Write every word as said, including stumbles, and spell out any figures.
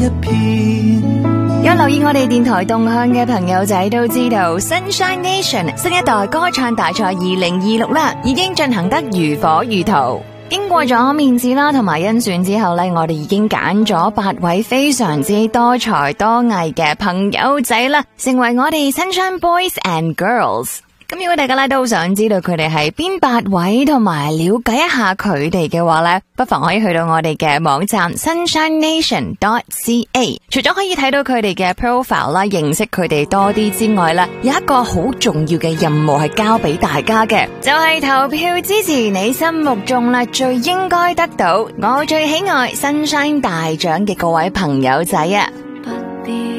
一片。 有留意我哋電台動向嘅朋友仔都知道 Sunshine Nation 新一代歌唱大賽二零二六啦，已經進行得如火如荼。經過咗面試啦同埋甄選之後呢，我哋已經揀咗八位非常之多才多藝嘅朋友仔啦，成為我哋 Sunshine Boys and Girls。咁如果大家咧都想知道佢哋係邊八位，同埋了解一下佢哋嘅話咧，不妨可以去到我哋嘅網站 sunshine nation dot c a。除咗可以睇到佢哋嘅 profile 啦，認識佢哋多啲之外咧，有一個好重要嘅任務係交俾大家嘅，就係投票支持你心目中咧最應該得到我最喜愛 Sunshine 大獎嘅各位朋友仔啊！